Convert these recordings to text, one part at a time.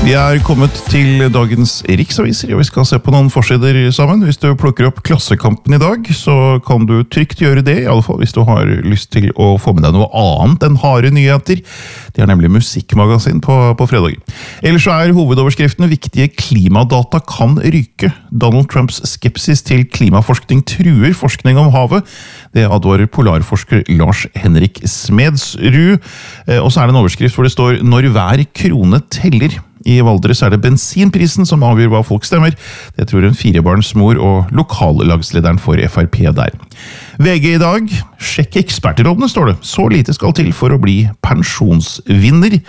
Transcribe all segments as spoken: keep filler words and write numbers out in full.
Vi er kommet til dagens riksaviser, og vi skal se på noen forsider sammen. Hvis du plukker opp Klassekampen i dag, så kan du trygt gjøre det, i alle fall hvis du har lyst til å få med deg noe annet enn harde nyheter. Det er nemlig musikkmagasin på, på fredag. Ellers så er hovedoverskriften viktige klimadata kan ryke. Donald Trumps skepsis til klimaforskning truer forskning om havet. Det advarer polarforsker Lars Henrik Smedsrud. Og så er det en overskrift hvor det står «Når hver krone teller». I Valdres er det bensinprisen som avgjør hva folk stemmer. Det tror en firebarnsmor og lokallagslederen for F R P der. V G i dag, sjekk ekspertrådene, står det. Så lite skal til for å bli pensjonsvinner.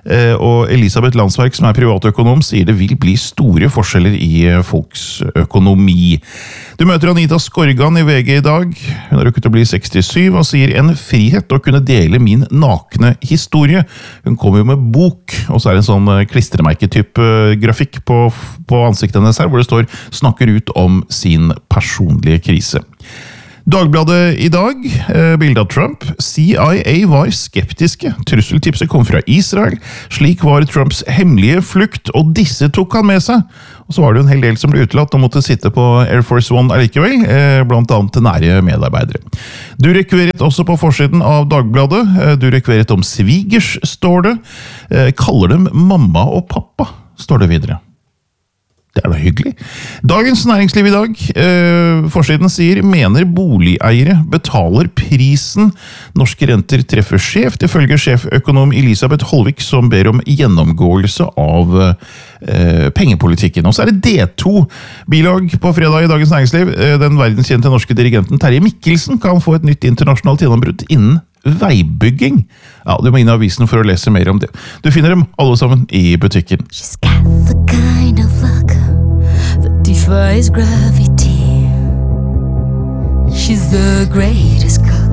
Og Elisabeth Landsverk, som er privatøkonom, sier det vil bli store forskjeller i folks økonomi. Du møter Anita Skorgan i V G i dag. Hun har rukket å bli sekstisju og sier en frihet å kunne dele min nakne historie. Hun kommer jo med bok, og så er det en sånn klistremerketype grafikk på, på ansiktet hennes her, hvor det står «Snakker ut om sin personlige krise». Dagbladet i dag, eh, bilde av Trump. C I A var skeptiske. Trusseltipset kom fra Israel. Slik var Trumps hemmelige flukt, og disse tok han med seg. Og så var det en hel del som ble utelatt og måtte sitte på Air Force One allikevel, eh, blant annet til nære medarbeidere. Du rekveret også på forsiden av Dagbladet. Eh, du rekveret om svigers, står det. Eh, kaller dem mamma og pappa, står det videre. Det er da hyggelig. Dagens næringsliv i dag, eh, forsiden sier, mener boligeiere betaler prisen. Norske renter treffer skjevt, ifølge sjeføkonom Elisabeth Holvik, som ber om gjennomgåelse av eh, pengepolitikken. Og så er det D to bilag på fredag i Dagens Næringsliv. Eh, den verdenskjente norske dirigenten Terje Mikkelsen kan få et nytt internasjonalt gjennombrudd innen veibygging. Ja, du må inn i avisen for å lese mer om det. Du finner dem alle sammen i butikken. She's got the kind of luck that defies gravity. She's the greatest cook